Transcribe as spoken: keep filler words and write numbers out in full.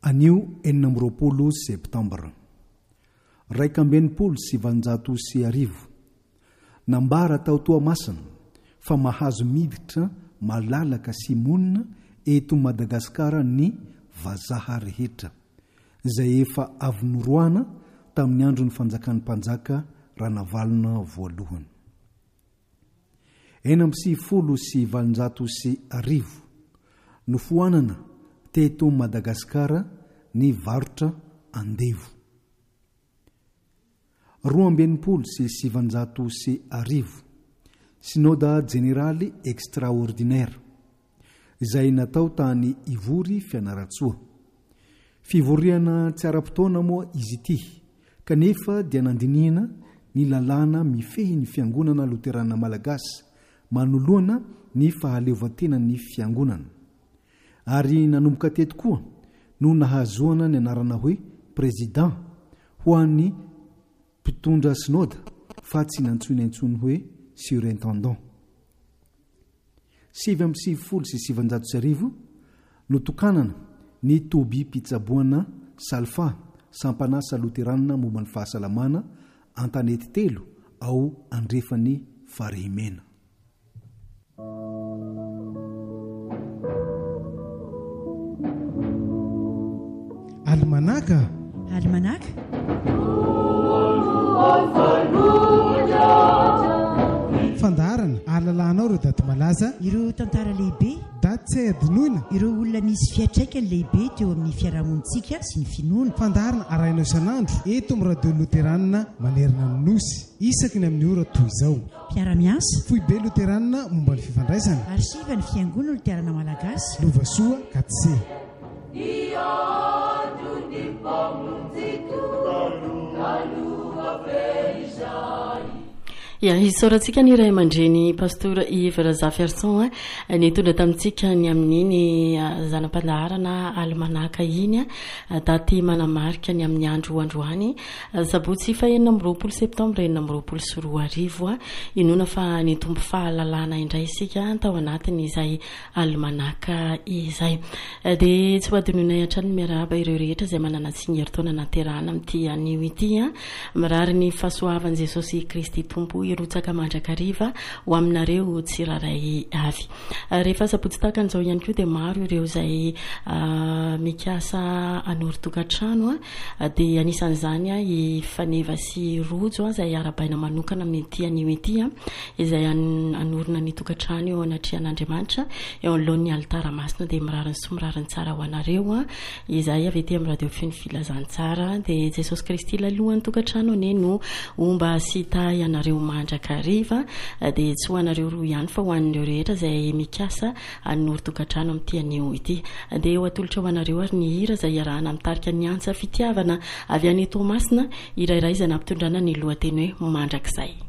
anio enina amby roapolo septambra raika ambenipolo sy vanjato sy arivo nambara tao Toamasina fa mahazo miditra malalaka sy monina eto Madagasikara ny vazaha rehetra izay efa avy noroana tamin'ny andro ny fanjakan'ny mpanjaka Ranavalona voalohany. Enina amby sivifolo sy valonjato sy arivo no foanana teto Madagasikara ny varotra andevo. Roa ambenipolo sy sivanjato sy arivo Synode Générale Extraordinaire izay natao tany Ivory Fianaratsoa. Fivoriana tsy ara-potoana moa izy ity kanefa dia nandinihana ny lalàna mifehy ny fiangonana Loterana Malagasy manoloana ny fahaleovantena ny fiangonana. Ary nanomboka teto koa no nahazoana ny anarana hoe président ho an'ny mpitondra synode fa tsy nantsoina intsony hoe surintendant. Sivy amby sivifolo sy sivanjato sy arivo no tokanana ny toby pitsaboana salfa sampanasa loteranina momba ny fahasalamana antanety telo ao andrefany farehimena. Almanaka Almanaka fandarana alalanao ireo daty malaza ireo tantara lehibe daty tsy adinoina ireo olona misy fiatraikany lehibe teo amin'ny fiarahamonitsika sy ny finoana fandarana arainao isanandro eto amin'ny radio loteranina manerana ny nosy isaky ny amin'ny ora toy izao mpiara-miasa foibe loteranina momba ny fifandraisana arsiva ny fiangonana loterana malagasy lovasoa katse Ya hisoratsika ny ray aman-dreny pastora Yves Razafiarson nitondra tamintsika ny amin'iny zanam-pandaharana almanaka iny daty manamarika ny amin'ny andro androany sabotsy fa enina amby roapolo septambra enina amby roapolo sy roa arivo inona fa ny tombo fahalalana indray isika tao anatiny izay almanaka izay dia tsy ho adinonay hatrany miarahaba ireo rehetra izay manana tsiny heritaona naterahana amin'ity anio ity mirary ny fahasoavan'i Jesosy Kristy tompo irotsaka mandrakariva ho aminareo tsiraray avy. Rehefa sabotsy tahaka an'izao ihany koa dia maro ireo izay mikasa anoro-tokantrano dia anisan'izany i faneva sy rojo izay arabaina manokana amin'ity anio ity izay anorona ny tokantrano eo anatrian'Andriamanitra eo anoloan'ny alitara masina dia mirariny sy mirariny tsara ho anareo izay avy ety amin'ny radio feno filazantsara dia Jesosy Kristy lalohany tokantrano ane no omba sita ianareo mandrakariva dia tsy ho anareo roa ihany fa ho an'ireo rehetra izay mikasa anoro-tokantrano amin'ity anio ity dia eo atolotra ho anareo ary ny hira izay iarahana mitarika ny antsa fitiavana avy any Toamasina irairay izay nampitondrana ny lohateny hoe mandrakizay.